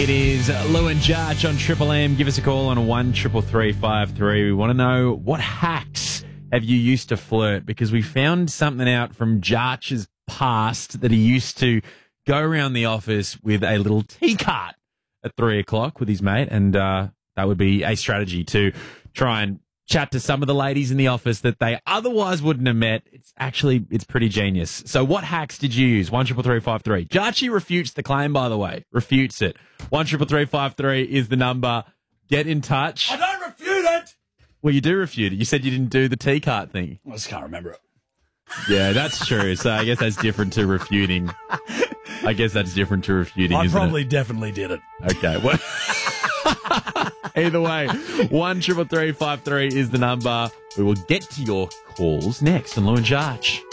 It is Lou and Jarch on Triple M. Give us a call on 133353. We want to know, what hacks have you used to flirt? Because we found something out from Jarch's past that he used to go around the office with a little tea cart at 3 o'clock with his mate, and that would be a strategy to try and chat to some of the ladies in the office that they otherwise wouldn't have met. It's pretty genius. So what hacks did you use? 133353. Jarchi refutes the claim, by the way. Refutes it. 133353 is the number. Get in touch. I don't refute it. Well, you do refute it. You said you didn't do the tea cart thing. I just can't remember it. Yeah, that's true. So I guess that's different to refuting. I probably definitely did it. Okay. Well, either way, 133353 is the number. We will get to your calls next on Lou and Jarch.